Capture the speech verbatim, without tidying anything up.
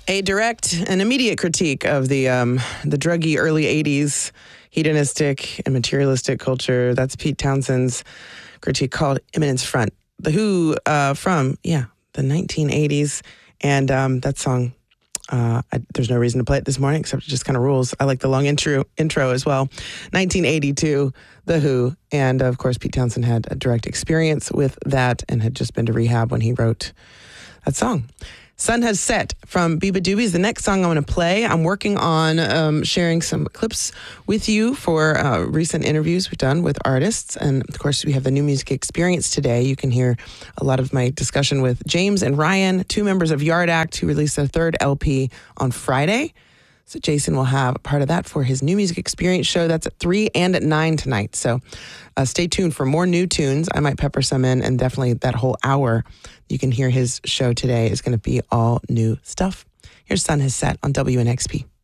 A direct and immediate critique of the um, the druggy early eighties hedonistic and materialistic culture. That's Pete Townshend's critique called Imminence Front. The Who uh, from, yeah, the nineteen eighties. And um, that song, uh, I, there's no reason to play it this morning except it just kind of rules. I like the long intro, intro as well. nineteen eighty-two, The Who. And of course, Pete Townshend had a direct experience with that and had just been to rehab when he wrote that song. Sun Has Set from Biba Doobie is the next song I'm going to play. I'm working on um, sharing some clips with you for uh, recent interviews we've done with artists. And of course, we have the New Music Experience today. You can hear a lot of my discussion with James and Ryan, two members of Yard Act, who released their third L P on Friday. So Jason will have part of that for his New Music Experience show. That's at three and at nine tonight. So uh, stay tuned for more new tunes. I might pepper some in, and definitely that whole hour you can hear his show today is going to be all new stuff. Here's Sun Has Set on W N X P.